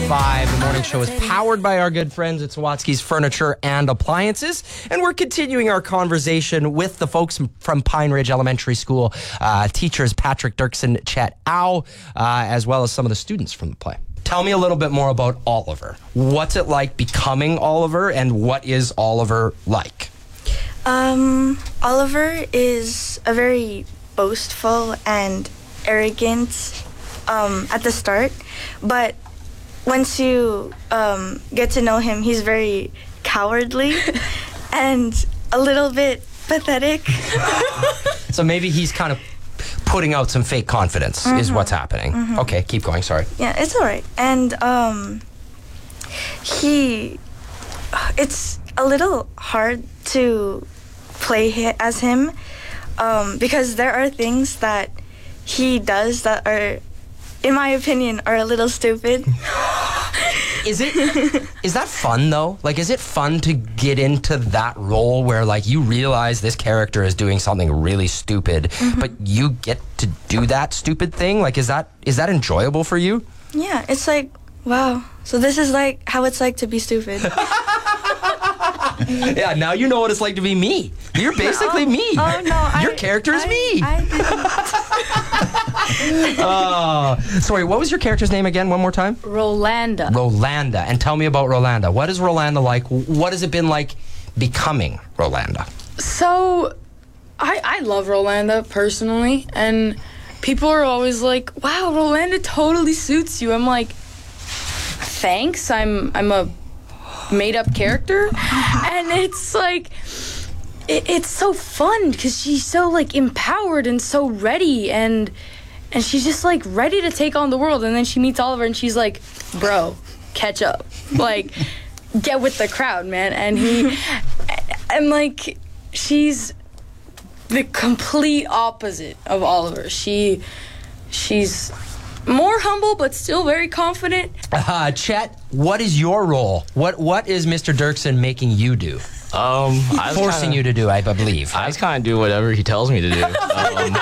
105. The morning show is powered by our good friends at Sawatsky's Furniture and Appliances. And we're continuing our conversation with the folks from Pine Ridge Elementary School, teachers Patrick Dirksen, Chet Au, as well as some of the students from the play. Tell me a little bit more about Oliver. What's it like becoming Oliver, and what is Oliver like? Oliver is a very boastful and arrogant at the start, but once you get to know him, he's very cowardly and a little bit pathetic. So maybe he's kind of putting out some fake confidence is what's happening. Okay, keep going, sorry. Yeah, it's all right. And it's a little hard to play as him because there are things that he does that are, in my opinion, are a little stupid. Is that fun though? Like, is it fun to get into that role where like you realize this character is doing something really stupid, but you get to do that stupid thing? Like, is that enjoyable for you? Yeah, it's like, wow. So this is like how it's like to be stupid. Yeah, now you know what it's like to be me. You're basically me. Oh no, your character is me. Sorry, what was your character's name again? One more time. Rolanda. Rolanda. And tell me about Rolanda. What is Rolanda like? What has it been like becoming Rolanda? So, I love Rolanda personally, and people are always like, "Wow, Rolanda totally suits you." I'm like, "Thanks. I'm a made-up character," and it's like, it's so fun because she's so like empowered and so ready, and she's just like ready to take on the world. And then she meets Oliver, and she's like, "Bro, catch up, like get with the crowd, man." And like she's the complete opposite of Oliver. She's more humble, but still very confident. Chet, what is your role? What is Mr. Dirksen making you do? Forcing you to do, I believe. I just kind of do whatever he tells me to do.